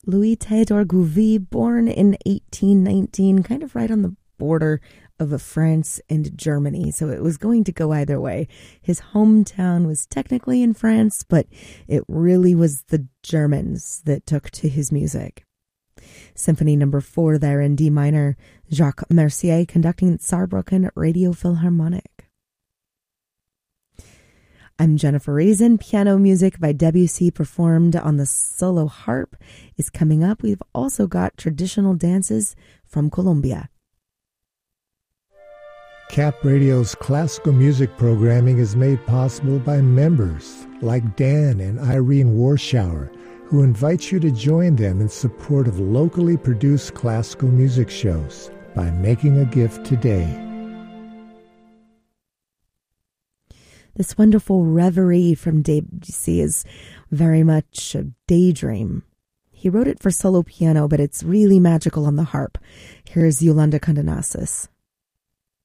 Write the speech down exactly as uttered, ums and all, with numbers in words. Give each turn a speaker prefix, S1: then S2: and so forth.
S1: Louis Théodore Gouvy, born in eighteen nineteen, kind of right on the border of France and Germany, so it was going to go either way. His hometown was technically in France, but it really was the Germans that took to his music. Symphony number four there in D minor, Jacques Mercier conducting Saarbrücken Radio Philharmonic. I'm Jennifer Reason. Piano music by Debussy performed on the solo harp is coming up. We've also got traditional dances from Colombia.
S2: C A P Radio's classical music programming is made possible by members like Dan and Irene Warschauer, who invite you to join them in support of locally produced classical music shows by making a gift today.
S1: This wonderful reverie from Debussy is very much a daydream. He wrote it for solo piano, but it's really magical on the harp. Here's Yolanda Condenasis.